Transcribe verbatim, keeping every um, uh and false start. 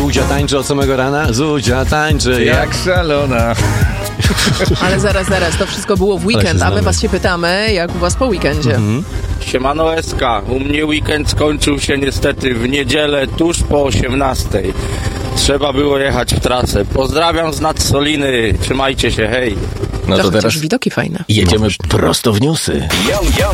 Zuzia tańczy od samego rana. Zuzia tańczy jak... Jak szalona. Ale zaraz, zaraz, to wszystko było w weekend, a my was się pytamy, jak u was po weekendzie. Mhm. Siemano S K, u mnie weekend skończył się niestety w niedzielę tuż po osiemnastej. Trzeba było jechać w trasę. Pozdrawiam z Nadsoliny, trzymajcie się, hej. No to Chociaż teraz widoki fajne. jedziemy prosto w newsy. Yo, yo,